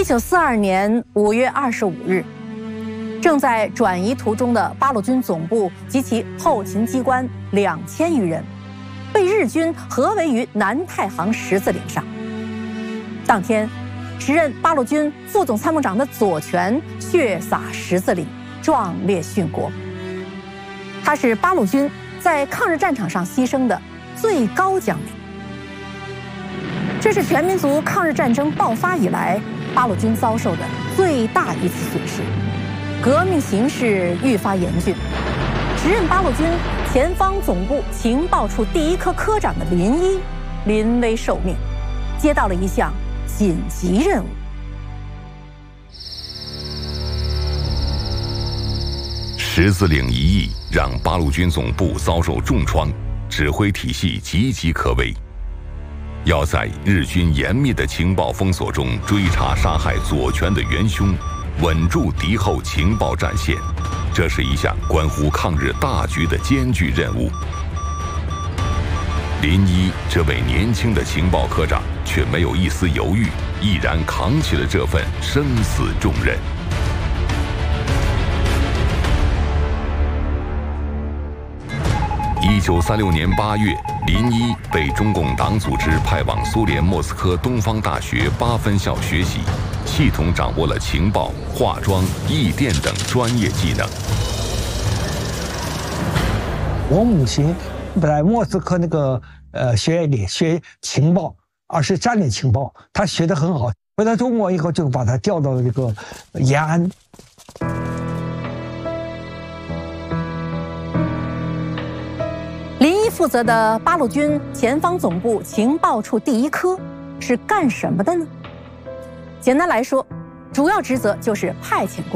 1942年5月25日，正在转移途中的八路军总部及其后勤机关2000余人，被日军合围于南太行十字岭上。当天，时任八路军副总参谋长的左权血洒十字岭，壮烈殉国。他是八路军在抗日战场上牺牲的最高将领。这是全民族抗日战争爆发以来八路军遭受的最大一次损失，革命形势愈发严峻。时任八路军前方总部情报处第1科科长的林一临危受命，接到了一项紧急任务。 十字岭一役让八路军总部遭受重创，指挥体系岌岌可危。要在日军严密的情报封锁中追查杀害左权的元凶，稳住敌后情报战线，这是一项关乎抗日大局的艰巨任务。林一这位年轻的情报科长却没有一丝犹豫，毅然扛起了这份生死重任。1936年8月，林一被中共党组织派往苏联莫斯科东方大学8分校学习，系统掌握了情报、化妆、译电等专业技能。 我母亲在莫斯科那个学院里学情报，而是战略情报，她学得很好。回到中国以后，就把她调到了这个延安。 林一负责的八路军前方总部情报处第1科是干什么的呢？简单来说，主要职责就是派遣工作。